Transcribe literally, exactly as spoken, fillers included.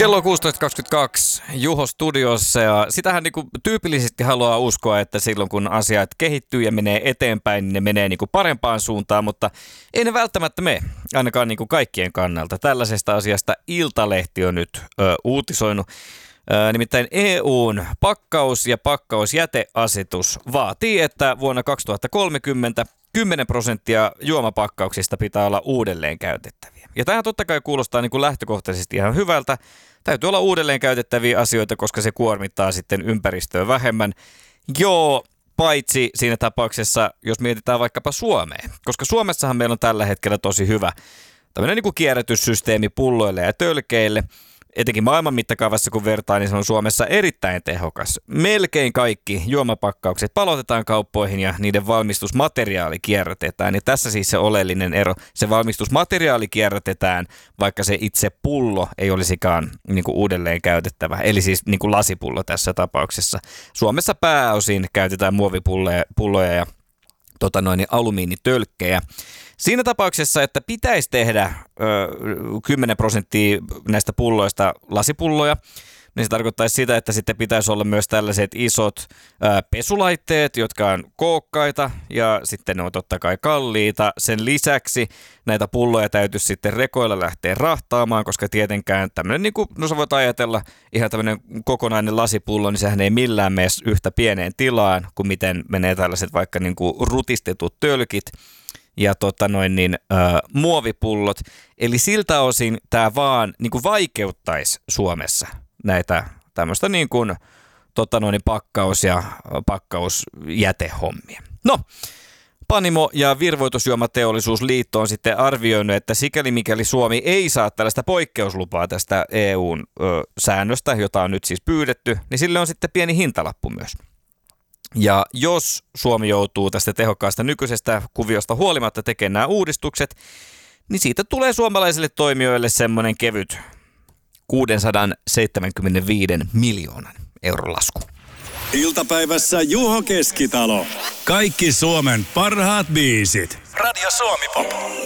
Kello on kuusitoista kaksikymmentäkaksi Juho studiossa ja sitähän niinku tyypillisesti haluaa uskoa, että silloin kun asiat kehittyy ja menee eteenpäin, niin ne menee niinku parempaan suuntaan, mutta ei ne välttämättä mene, ainakaan niinku kaikkien kannalta. Tällaisesta asiasta Iltalehti on nyt ö, uutisoinut. Ö, nimittäin E U:n pakkaus- ja pakkausjäteasetus vaatii, että vuonna kaksituhattakolmekymmentä kymmenen prosenttia juomapakkauksista pitää olla uudelleen käytettäviä. Ja tämähän totta kai kuulostaa niin kuin lähtökohtaisesti ihan hyvältä. Täytyy olla uudelleen käytettäviä asioita, koska se kuormittaa sitten ympäristöä vähemmän. Joo, paitsi siinä tapauksessa, jos mietitään vaikkapa Suomeen. Koska Suomessahan meillä on tällä hetkellä tosi hyvä tämmöinen niin kuin kierrätyssysteemi pulloille ja tölkeille. Etenkin maailman mittakaavassa kun vertaa, niin se on Suomessa erittäin tehokas. Melkein kaikki juomapakkaukset palautetaan kauppoihin ja niiden valmistusmateriaali kierrätetään. Ja tässä siis se oleellinen ero. Se valmistusmateriaali kierrätetään, vaikka se itse pullo ei olisikaan niin kuin uudelleen käytettävä. Eli siis niin kuin lasipullo tässä tapauksessa. Suomessa pääosin käytetään muovipulloja pulloja ja tota noin, alumiinitölkkejä. Siinä tapauksessa, että pitäisi tehdä ö, kymmenen prosenttia näistä pulloista lasipulloja, niin se tarkoittaisi sitä, että sitten pitäisi olla myös tällaiset isot ö, pesulaitteet, jotka on kookkaita ja sitten ne on totta kai kalliita. Sen lisäksi näitä pulloja täytyisi sitten rekoilla lähteä rahtaamaan, koska tietenkään tämmöinen, niin kuin, no sä voit ajatella, ihan tämmöinen kokonainen lasipullo, niin sehän ei millään mene yhtä pieneen tilaan, kuin miten menee tällaiset vaikka niin kuin rutistetut tölkit ja tota noin niin, äh, muovipullot. Eli siltä osin tämä vaan niin kuin vaikeuttaisi Suomessa näitä tämmöistä niin kuin tota noin, pakkaus- ja pakkausjätehommia. No, Panimo- ja Virvoitusjuomateollisuusliitto on sitten arvioinut, että sikäli mikäli Suomi ei saa tällaista poikkeuslupaa tästä E U:n ö, säännöstä, jota on nyt siis pyydetty, niin sille on sitten pieni hintalappu myös. Ja jos Suomi joutuu tästä tehokkaasta nykyisestä kuviosta huolimatta tekemään nämä uudistukset, niin siitä tulee suomalaisille toimijoille semmoinen kevyt kuusisataaseitsemänkymmentäviisi miljoonan euron lasku. Iltapäivässä Juho Keskitalo. Kaikki Suomen parhaat biisit. Radio Suomi Pop.